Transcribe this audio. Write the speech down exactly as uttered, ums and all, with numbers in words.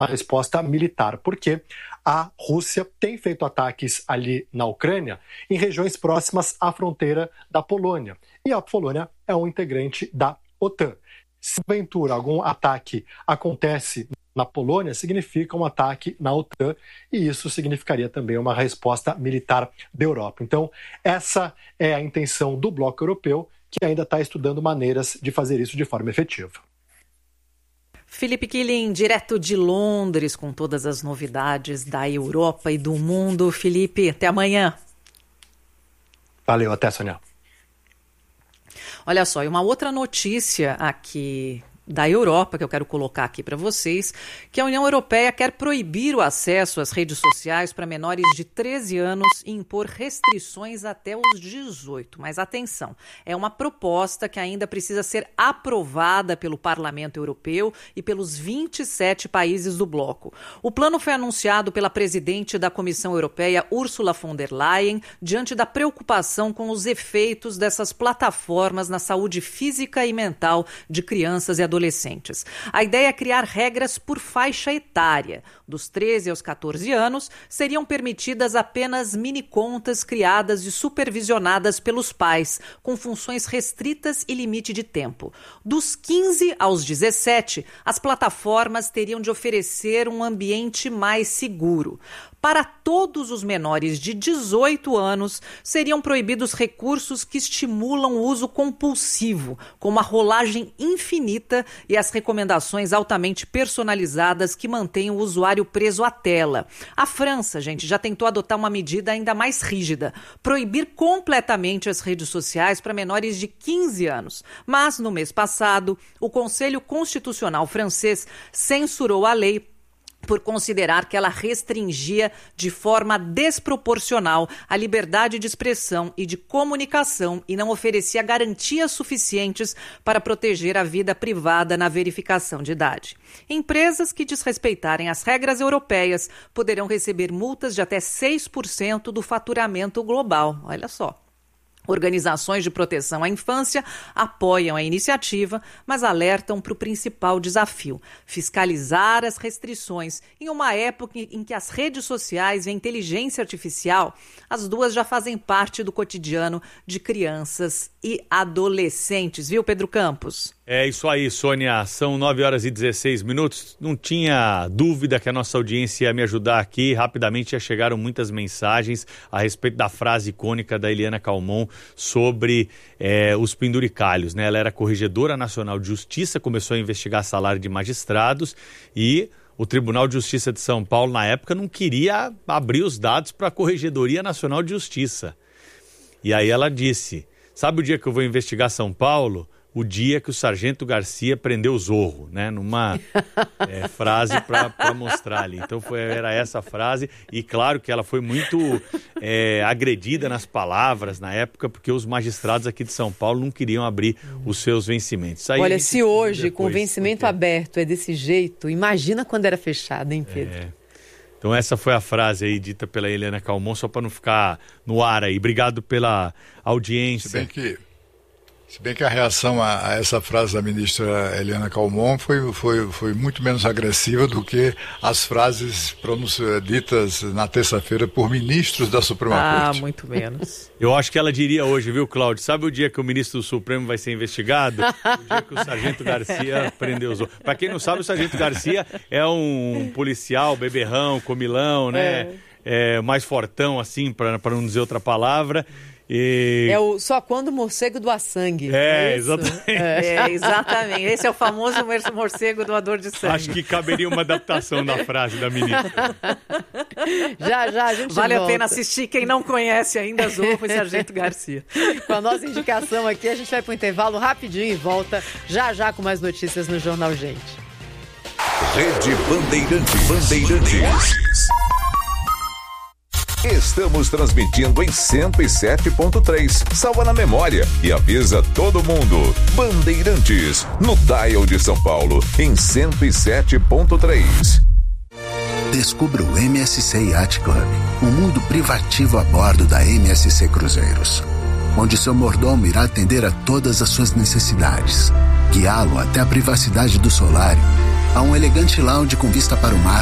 uma resposta militar, porque a Rússia tem feito ataques ali na Ucrânia, em regiões próximas à fronteira da Polônia. E a Polônia é um integrante da OTAN. Se porventura algum ataque acontece na Polônia, significa um ataque na OTAN, e isso significaria também uma resposta militar da Europa. Então, essa é a intenção do bloco europeu, que ainda está estudando maneiras de fazer isso de forma efetiva. Felipe Quilin, direto de Londres, com todas as novidades da Europa e do mundo. Felipe, até amanhã. Valeu, até, Sônia. Olha só, e uma outra notícia aqui da Europa, que eu quero colocar aqui para vocês, que a União Europeia quer proibir o acesso às redes sociais para menores de treze anos e impor restrições até os dezoito. Mas atenção, é uma proposta que ainda precisa ser aprovada pelo Parlamento Europeu e pelos vinte e sete países do bloco. O plano foi anunciado pela presidente da Comissão Europeia, Ursula von der Leyen, diante da preocupação com os efeitos dessas plataformas na saúde física e mental de crianças e adolescentes. adolescentes. A ideia é criar regras por faixa etária. Dos treze aos catorze anos, seriam permitidas apenas mini-contas criadas e supervisionadas pelos pais, com funções restritas e limite de tempo. Dos quinze aos dezessete, as plataformas teriam de oferecer um ambiente mais seguro. Para todos os menores de dezoito anos, seriam proibidos recursos que estimulam o uso compulsivo, como a rolagem infinita e as recomendações altamente personalizadas que mantêm o usuário preso à tela. A França, gente, já tentou adotar uma medida ainda mais rígida, proibir completamente as redes sociais para menores de quinze anos. Mas, no mês passado, o Conselho Constitucional francês censurou a lei por considerar que ela restringia de forma desproporcional a liberdade de expressão e de comunicação e não oferecia garantias suficientes para proteger a vida privada na verificação de idade. Empresas que desrespeitarem as regras europeias poderão receber multas de até seis por cento do faturamento global. Olha só. Organizações de proteção à infância apoiam a iniciativa, mas alertam para o principal desafio: fiscalizar as restrições em uma época em que as redes sociais e a inteligência artificial, as duas já fazem parte do cotidiano de crianças e adolescentes. Viu, Pedro Campos? É isso aí, Sônia. São nove horas e dezesseis minutos. Não tinha dúvida que a nossa audiência ia me ajudar aqui. Rapidamente já chegaram muitas mensagens a respeito da frase icônica da Eliana Calmon sobre é, os penduricalhos, né? Ela era corregedora nacional de justiça, começou a investigar salário de magistrados e o Tribunal de Justiça de São Paulo, na época, não queria abrir os dados para a Corregedoria Nacional de Justiça. E aí ela disse: sabe o dia que eu vou investigar São Paulo? O dia que o Sargento Garcia prendeu o Zorro, né? Numa é, frase para mostrar ali. Então foi, era essa a frase, e claro que ela foi muito é, agredida nas palavras na época, porque os magistrados aqui de São Paulo não queriam abrir os seus vencimentos. Aí, olha, se hoje depois, com o vencimento porque... aberto é desse jeito, imagina quando era fechado, hein, Pedro? É. Então essa foi a frase aí dita pela Eliana Calmon, só para não ficar no ar aí. Obrigado pela audiência. Se bem que... Se bem que a reação a, a essa frase da ministra Eliana Calmon foi, foi, foi muito menos agressiva do que as frases ditas na terça-feira por ministros da Suprema ah, Corte. Ah, muito menos. Eu acho que ela diria hoje, viu, Cláudio? Sabe o dia que o ministro do Supremo vai ser investigado? O dia que o Sargento Garcia prendeu os outros. Para quem não sabe, o Sargento Garcia é um policial beberrão, comilão, né? É. É, mais fortão, assim, para não dizer outra palavra. E... É o só quando o morcego doa sangue. É, é exatamente. É, exatamente. Esse é o famoso morcego doador de sangue. Acho que caberia uma adaptação da frase da ministra. Já, já, a gente Vale volta. a pena assistir quem não conhece ainda Zorro e Sargento Garcia. Com a nossa indicação aqui, a gente vai para o intervalo rapidinho e volta já já com mais notícias no Jornal Gente. Rede Bandeirantes. Bandeirantes. Estamos transmitindo em cento e sete ponto três. Salva na memória e avisa todo mundo. Bandeirantes, no dial de São Paulo, em cento e sete ponto três. Descubra o M S C Yacht Club, um mundo privativo a bordo da M S C Cruzeiros, onde seu mordomo irá atender a todas as suas necessidades, guiá-lo até a privacidade do solário a um elegante lounge com vista para o mar